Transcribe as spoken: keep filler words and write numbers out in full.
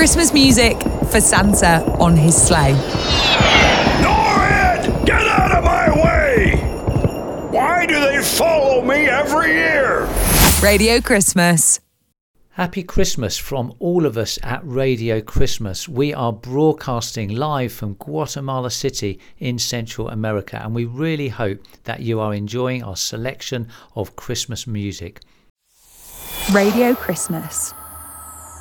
Christmas music for Santa on his sleigh. Norrid! Get out of my way! Why do they follow me every year? Radio Christmas. Happy Christmas from all of us at Radio Christmas. We are broadcasting live from Guatemala City in Central America, and we really hope that you are enjoying our selection of Christmas music. Radio Christmas.